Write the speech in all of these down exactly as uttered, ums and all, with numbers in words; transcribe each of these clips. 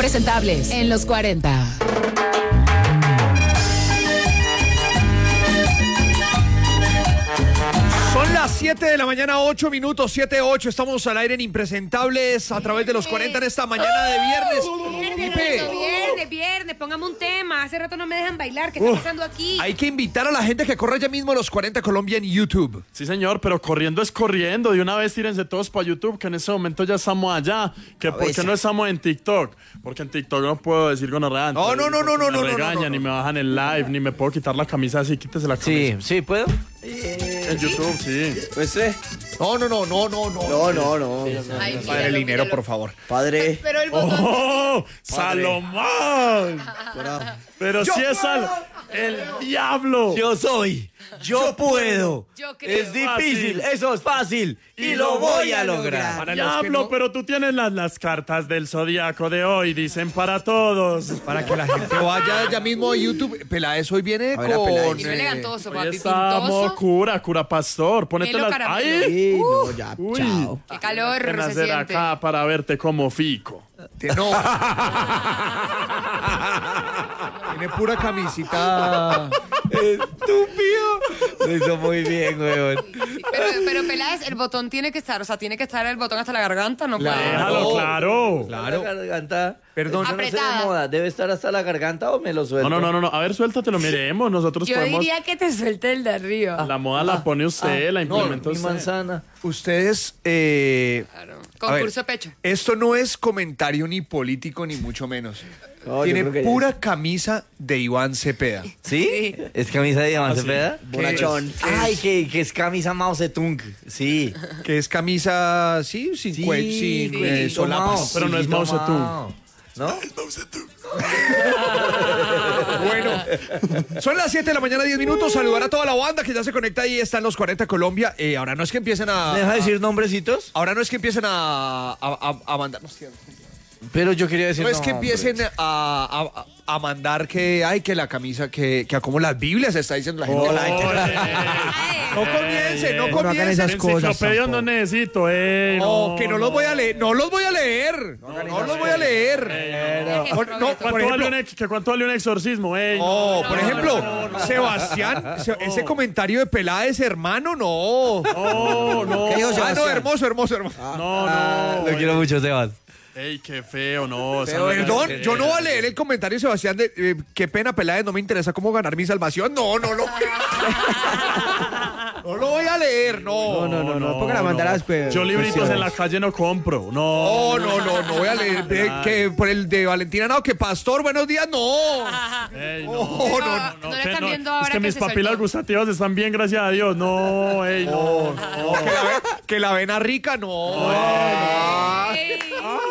impresentables en los cuarenta. Son las siete de la mañana, ocho minutos, siete ocho. Estamos al aire en Impresentables a través de los cuarenta en esta mañana de viernes. Viernes, viernes, viernes, póngame un tema. Hace rato no me dejan bailar. ¿Qué está pasando aquí? Hay que invitar a la gente que corra ya mismo los cuarenta Colombia en YouTube. Sí, señor, pero corriendo es corriendo. De una vez tírense todos para YouTube, que en ese momento ya estamos allá. Que ¿por qué no estamos en TikTok? Porque en TikTok no puedo decir gonorrea. No, no, no, no, no, no. Me regañan, no, no, no. ni me bajan el live, ni me puedo quitar la camisa así. Quítese la camisa. Sí, sí, ¿puedo? En YouTube, sí. Pues eh. No, no, no, no, no, no. No, no, no. Ay, míralo, Padre Linero, míralo. por favor. Padre. Pero el botón... ¡Oh! ¡Salomón! Pero si es al... ¡El diablo! Yo soy. Yo, puedo. Yo creo. Es difícil, eso es fácil. Y lo voy a lograr. Para los que Diablo, no- pero tú tienes las, las cartas del zodiaco de hoy, dicen para todos. Para que la gente vaya ya mismo a YouTube. Peláez hoy viene A ver, a con... Peláez. Vino eh, elegantoso, Hoy papi, estamos pintoso. cura, cura pastor. Ponete Melo las... caramelo. ¡Ay! Sí, no, ya, Uy. chao. Qué calor Ven a se hacer siente. acá para verte como fico. Tiene- No. Tiene pura camisita. Estúpido. Lo hizo muy bien, weón. Pero, pero Peláez, el botón tiene que estar, o sea, tiene que estar el botón hasta la garganta, no puede. Déjalo, claro. Claro. La garganta. Perdón. Yo no sé Apretada. de moda. ¿Debe estar hasta la garganta o me lo suelto? No, no, no, no, no. A ver, suéltatelo, miremos. Nosotros Yo podemos... diría que te suelte el de arriba. La moda la pone usted, la implementa Mi usted. manzana. Ustedes... Eh, Claro. a ver, Concurso pecho. esto no es comentario ni político ni mucho menos. No, yo Tiene creo que pura camisa de Iván Cepeda. ¿Sí? Sí. ¿Es camisa de Iván Ah, sí. Cepeda? Bonachón. Ay, que, que es camisa Mao Zedong. Sí. Que es camisa, sí, sin, Sí, cue- sin sí, eh, tomado. solapas. Pero no es Mao Tomado. Zedong. ¿No? Bueno, son las siete de la mañana, diez minutos. Saludar a toda la banda que ya se conecta ahí. Están los cuarenta Colombia. Eh, ahora no es que empiecen a... ¿Me deja a- decir nombrecitos? Ahora no es que empiecen a, a, a- a mandarnos... Pero yo quería decir No es que nombres. empiecen a, a- a mandar que hay que la camisa, que, que como las Biblias está diciendo la gente. Oye. La gente- No comiencen, no No hagan comiencen. esas cosas Enciclopedias no tampoco. necesito, eh. No, que no los voy a leer, no los voy a leer, no, los voy a leer. Deje, Por- no, Roberto. por ¿Cuánto, vale ejemplo, un, ex- que ¿Cuánto vale un exorcismo, eh? no, por no, ejemplo, no, no, Sebastián, se- ese comentario de Peláez, hermano, no. No, no. ¿Qué dijo Ah, no, Sebastián? hermoso, hermoso, hermoso. No, no. Lo quiero mucho, Sebas. Ey, qué feo, no. Feo, Perdón, yo no voy a leer el comentario de Sebastián de eh, qué pena Peláez, no me interesa cómo ganar mi salvación. No, no, no. No lo voy a leer, no. No, no, no, no, pongan a mandar las pe- Yo libritos cuestiones. en la calle no compro. No. No, no, no, no voy a leer de- que por el de Valentina no, que pastor, buenos días, no. Ey, no. No, no, no. No le que están no, viendo es ahora que que mis se papilas soltó. gustativas están bien, gracias a Dios. No, ey, no. No, que la, ve- que la vena rica, no. Ey.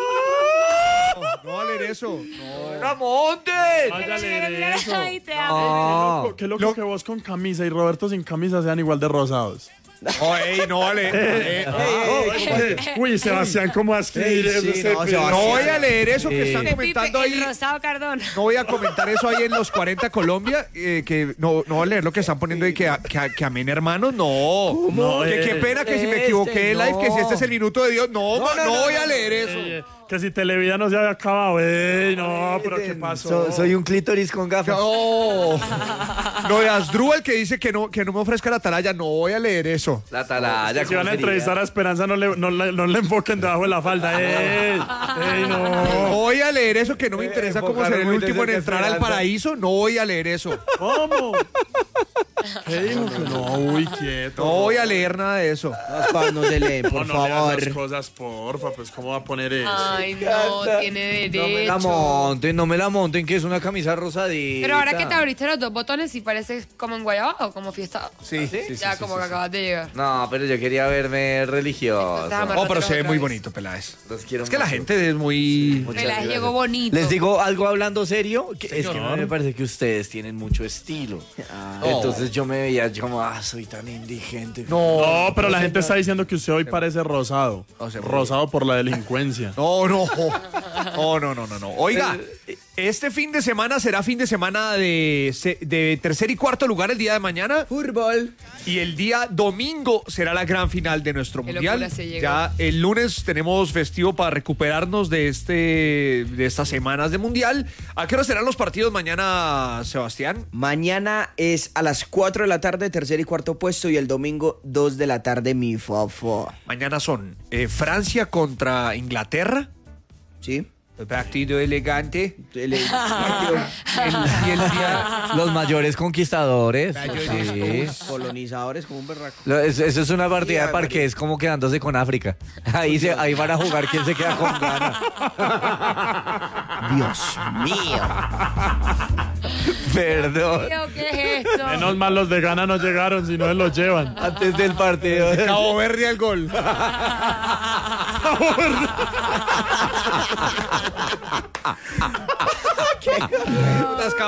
No va a leer eso. No. ¡Ramontes! Vaya a leer Mira, eso. ay, te amo. Qué loco, qué loco que vos con camisa y Roberto sin camisa sean igual de rosados. Oh, ey, no va a leer. eh, ah, Uy, Sebastián, ¿cómo has que Ey, leer sí, ese no, pe- Sebastián. no voy a leer eso que Sí. están Pipe, comentando el ahí. rosado Cardón. No voy a comentar eso ahí en los cuarenta Colombia, eh, que no, no voy a leer lo que están poniendo ahí, que, a- que, a- que amén, hermanos, no. No, que eh, qué pena que si me este, equivoqué de live, no. que si este es el minuto de Dios, no, ma- no, voy a leer eso. Eh, que si Televida no se había acabado. Ey, no, pero ¿qué pasó? So- soy un clítoris con gafas. No. Lo de Asdrúbal que dice que no, que no me ofrezca la atalaya, no voy a leer eso. La talaya. Si van a entrevistar a Esperanza, no le, no, le- no le enfoquen debajo de la falda. Ey, ey, No no. voy a leer eso, que no me interesa cómo enfocaron ser el muy último en de cerca entrar al Esperanza. paraíso, no voy a leer eso. ¿Cómo? ¿Qué dijo? Que no, uy, quieto. No voy a leer nada de eso. Las cosas no se leen, No, por no leas favor. las cosas, porfa, pues ¿cómo va a poner eso? Ay, no, tiene No me la derecho. monten, no me la monten, que es una camisa rosadita. Pero ahora que te abriste los dos botones, sí pareces como en Guayaba o como fiesta. Sí, sí, sí. Ya sí, como sí, que sí. acabas de llegar. No, pero yo quería verme religioso. Entonces, Oh, pero se ve otra muy vez. bonito, Peláez. Los quiero Es que la mucho. gente es muy... Muchas Me las gracias. llegó bonito. Les digo algo hablando serio, que es que Señor. me parece que ustedes tienen mucho estilo. Entonces yo me veía como, ah, soy tan indigente. No, No, pero la gente está diciendo que usted hoy parece rosado. No, se- Rosado por la delincuencia. no, no. No, no, no, no, no. Oiga, Eh, Este fin de semana será fin de semana de, de tercer y cuarto lugar el día de mañana. Fútbol. Y el día domingo será la gran final de nuestro Qué mundial. locura, se llegó. Ya el lunes tenemos festivo para recuperarnos de este de estas semanas de mundial. ¿A qué hora serán los partidos mañana, Sebastián? Mañana es a las cuatro de la tarde, tercer y cuarto puesto, y el domingo dos de la tarde, mi fofo. Mañana son eh, Francia contra Inglaterra. ¿Sí? El partido elegante. El- el- El- y el día... Los mayores conquistadores. Mayores Sí. colonizadores como un berraco. Lo- Eso, eso es una partida Sí, de parqués como quedándose con África. Ahí, se, ahí van a jugar quién se queda con Ghana. Dios mío. Perdón. Tío, ¿qué es esto? Menos mal los de Ghana no llegaron, si no se los llevan. Antes del partido. Cabo Verde al gol. Las